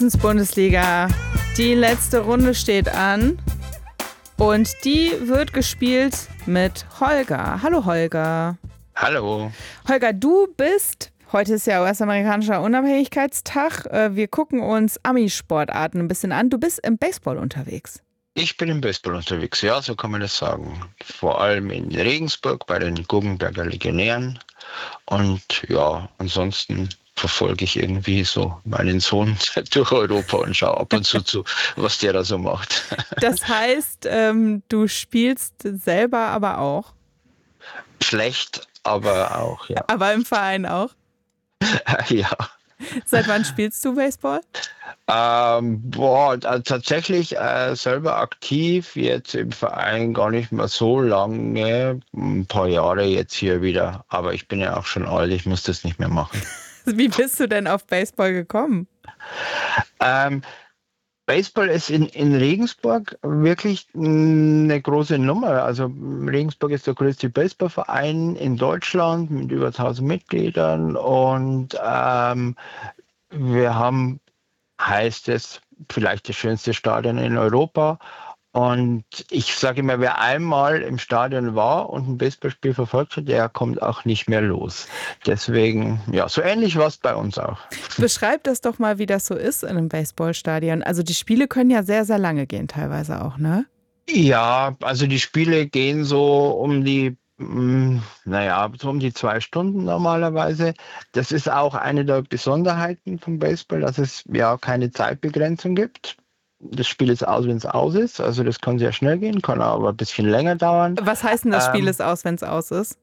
Bundesliga. Die letzte Runde steht an und die wird gespielt mit Holger. Hallo Holger. Hallo. Holger, du bist, heute ist ja US-amerikanischer Unabhängigkeitstag, wir gucken uns Ami-Sportarten ein bisschen an. Du bist im Baseball unterwegs. Ich bin im Baseball unterwegs, ja, so kann man das sagen. Vor allem in Regensburg bei den Guggenberger Legionären. Und ja, ansonsten verfolge ich irgendwie so meinen Sohn durch Europa und schaue ab und zu, was der da so macht. Das heißt, du spielst selber aber auch? Schlecht, aber auch, ja. Aber im Verein auch? Ja. Seit wann spielst du Baseball? Tatsächlich selber aktiv, jetzt im Verein gar nicht mehr so lange, ein paar Jahre jetzt hier wieder. Aber ich bin ja auch schon alt, ich muss das nicht mehr machen. Wie bist du denn auf Baseball gekommen? Baseball ist in Regensburg wirklich eine große Nummer. Also Regensburg ist der größte Baseballverein in Deutschland mit über 1000 Mitgliedern und wir haben, heißt es, vielleicht das schönste Stadion in Europa. Und ich sage immer, wer einmal im Stadion war und ein Baseballspiel verfolgt hat, der kommt auch nicht mehr los. Deswegen, ja, so ähnlich war es bei uns auch. Beschreib das doch mal, wie das so ist in einem Baseballstadion. Also die Spiele können ja sehr, sehr lange gehen teilweise auch, ne? Ja, also die Spiele gehen so um die 2 Stunden normalerweise. Das ist auch eine der Besonderheiten vom Baseball, dass es ja keine Zeitbegrenzung gibt. Das Spiel ist aus, wenn es aus ist. Also das kann sehr schnell gehen, kann aber ein bisschen länger dauern. Was heißt denn, das Spiel ist aus, wenn es aus ist?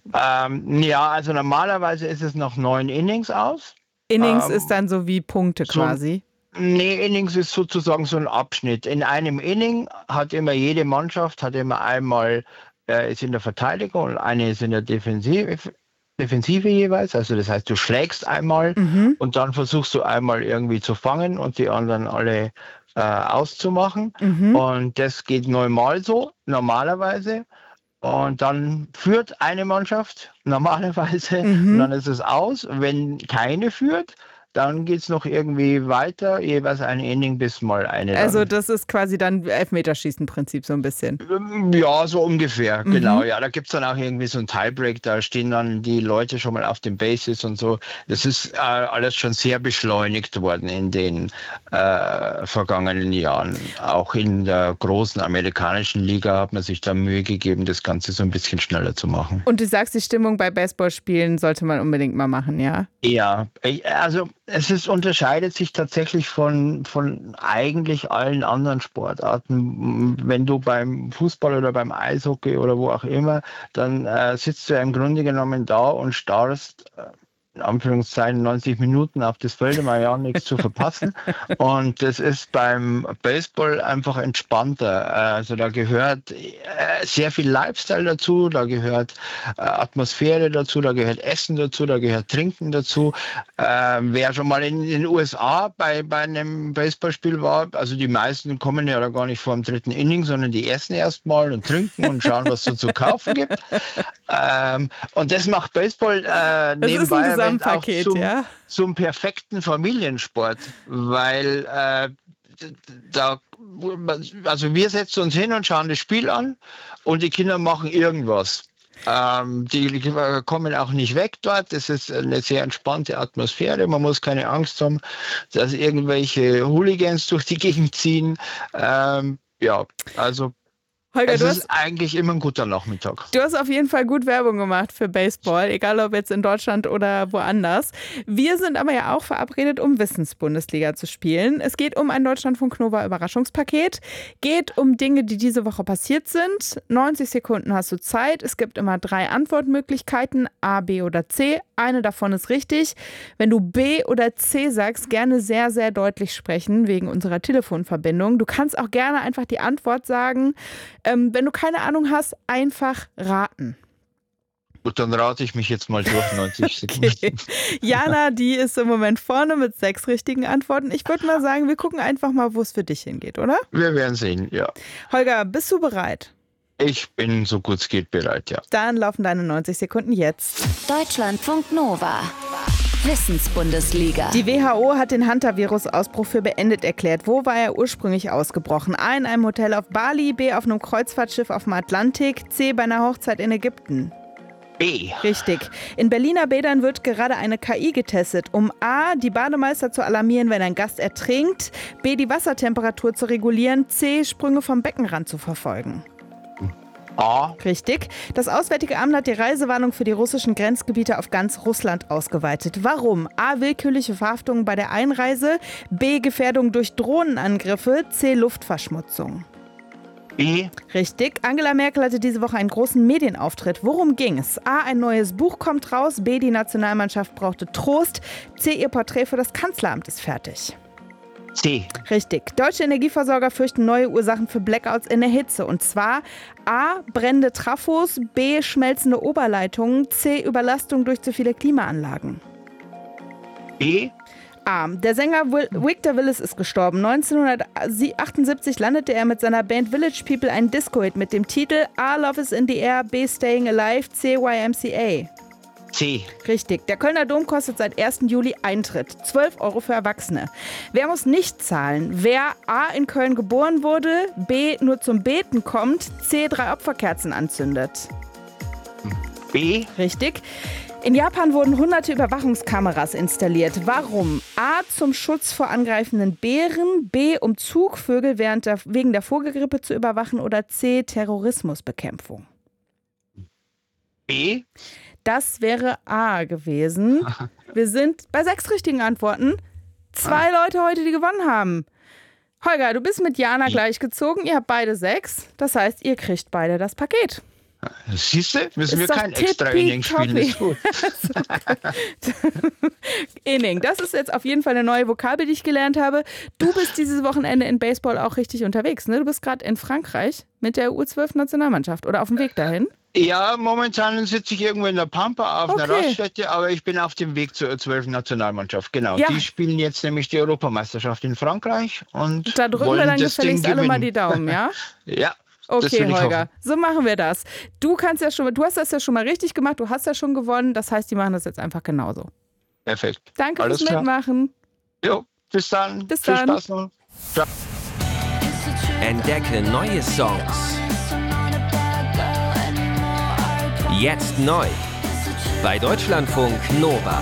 Also normalerweise ist es nach 9 Innings aus. Innings ist dann so wie Punkte so, quasi. Nee, Innings ist sozusagen so ein Abschnitt. In einem Inning hat immer jede Mannschaft, einmal ist in der Verteidigung und eine ist in der Defensive jeweils. Also das heißt, du schlägst einmal und dann versuchst du einmal irgendwie zu fangen und die anderen alle auszumachen. Und das geht neunmal so, normalerweise. Und dann führt eine Mannschaft normalerweise und dann ist es aus. Wenn keine führt, dann geht es noch irgendwie weiter, jeweils ein Inning bis mal eine. Also das ist quasi dann Elfmeterschießen-Prinzip so ein bisschen. Ja, so ungefähr, genau. Ja, da gibt es dann auch irgendwie so ein Tiebreak, da stehen dann die Leute schon mal auf den Bases und so. Das ist alles schon sehr beschleunigt worden in den vergangenen Jahren. Auch in der großen amerikanischen Liga hat man sich da Mühe gegeben, das Ganze so ein bisschen schneller zu machen. Und du sagst, die Stimmung bei Baseballspielen sollte man unbedingt mal machen, ja? Ja, also unterscheidet sich tatsächlich von eigentlich allen anderen Sportarten. Wenn du beim Fußball oder beim Eishockey oder wo auch immer, dann sitzt du ja im Grunde genommen da und starrst in Anführungszeichen 90 Minuten auf das Feld, um ja nichts zu verpassen. Und das ist beim Baseball einfach entspannter. Also da gehört sehr viel Lifestyle dazu, da gehört Atmosphäre dazu, da gehört Essen dazu, da gehört Trinken dazu. Wer schon mal in den USA bei einem Baseballspiel war, also die meisten kommen ja da gar nicht vor dem 3. Inning, sondern die essen erst mal und trinken und schauen, was es so zu kaufen gibt. Und das macht Baseball nebenbei auch zum perfekten Familiensport, weil also wir setzen uns hin und schauen das Spiel an und die Kinder machen irgendwas. Die kommen auch nicht weg dort. Das ist eine sehr entspannte Atmosphäre. Man muss keine Angst haben, dass irgendwelche Hooligans durch die Gegend ziehen. Holger, es ist eigentlich immer ein guter Nachmittag. Du hast auf jeden Fall gut Werbung gemacht für Baseball, egal ob jetzt in Deutschland oder woanders. Wir sind aber ja auch verabredet, um Wissensbundesliga zu spielen. Es geht um ein Deutschlandfunk Nova Überraschungspaket. Geht um Dinge, die diese Woche passiert sind. 90 Sekunden hast du Zeit. Es gibt immer 3 Antwortmöglichkeiten, A, B oder C. Eine davon ist richtig. Wenn du B oder C sagst, gerne sehr, sehr deutlich sprechen, wegen unserer Telefonverbindung. Du kannst auch gerne einfach die Antwort sagen. Wenn du keine Ahnung hast, einfach raten. Gut, dann rate ich mich jetzt mal durch 90 Sekunden. Okay. Jana, die ist im Moment vorne mit 6 richtigen Antworten. Ich würde mal sagen, wir gucken einfach mal, wo es für dich hingeht, oder? Wir werden sehen, ja. Holger, bist du bereit? Ich bin so gut es geht bereit, ja. Dann laufen deine 90 Sekunden jetzt. Deutschlandfunk Nova. Wissensbundesliga. Die WHO hat den Hantavirus-Ausbruch für beendet erklärt. Wo war er ursprünglich ausgebrochen? A, in einem Hotel auf Bali, B, auf einem Kreuzfahrtschiff auf dem Atlantik, C, bei einer Hochzeit in Ägypten. B. Richtig. In Berliner Bädern wird gerade eine KI getestet, um A, die Bademeister zu alarmieren, wenn ein Gast ertrinkt, B, die Wassertemperatur zu regulieren, C, Sprünge vom Beckenrand zu verfolgen. A. Richtig. Das Auswärtige Amt hat die Reisewarnung für die russischen Grenzgebiete auf ganz Russland ausgeweitet. Warum? A, willkürliche Verhaftungen bei der Einreise, B, Gefährdung durch Drohnenangriffe, C, Luftverschmutzung. B. Richtig. Angela Merkel hatte diese Woche einen großen Medienauftritt. Worum ging es? A, ein neues Buch kommt raus, B, die Nationalmannschaft brauchte Trost, C, ihr Porträt für das Kanzleramt ist fertig. C. Richtig. Deutsche Energieversorger fürchten neue Ursachen für Blackouts in der Hitze. Und zwar A, brennende Trafos, B, schmelzende Oberleitungen, C, Überlastung durch zu viele Klimaanlagen. B. A, der Sänger Victor Willis ist gestorben. 1978 landete er mit seiner Band Village People einen Disco-Hit mit dem Titel A, Love is in the Air, B, Staying Alive, C, YMCA. C. Richtig. Der Kölner Dom kostet seit 1. Juli Eintritt. 12 € für Erwachsene. Wer muss nicht zahlen? Wer A, in Köln geboren wurde, B, nur zum Beten kommt, C, 3 Opferkerzen anzündet. B. Richtig. In Japan wurden hunderte Überwachungskameras installiert. Warum? A, zum Schutz vor angreifenden Bären, B, um Zugvögel wegen der Vogelgrippe zu überwachen oder C, Terrorismusbekämpfung. B. Das wäre A gewesen. Wir sind bei 6 richtigen Antworten. 2 Leute heute, die gewonnen haben. Holger, du bist mit Jana gleichgezogen. Ihr habt beide 6. Das heißt, ihr kriegt beide das Paket. Siehst du? Müssen wir Ist doch kein extra Inning spielen. Das ist gut. Inning, das ist jetzt auf jeden Fall eine neue Vokabel, die ich gelernt habe. Du bist dieses Wochenende in Baseball auch richtig unterwegs, ne? Du bist gerade in Frankreich mit der U12-Nationalmannschaft oder auf dem Weg dahin? Ja, momentan sitze ich irgendwo in der Pampa auf einer Okay. Raststätte, aber ich bin auf dem Weg zur U12-Nationalmannschaft. Genau, Ja. die spielen jetzt nämlich die Europameisterschaft in Frankreich. Und Da drücken wollen wir dann das Ding gefälligst alle mal gewinnen. die Daumen, ja? Ja. Das Okay, will ich Holger, hoffen. so machen wir das. Du hast das ja schon mal richtig gemacht, du hast ja schon gewonnen, das heißt, die machen das jetzt einfach genauso. Perfekt. Danke Alles fürs klar. Mitmachen. Jo, bis dann. Bis Viel dann. Spaß noch. Ciao. Entdecke neue Songs. Jetzt neu. Bei Deutschlandfunk Nova.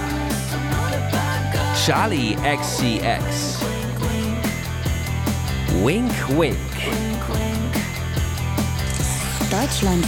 Charlie XCX. Wink Wink. Deutschland.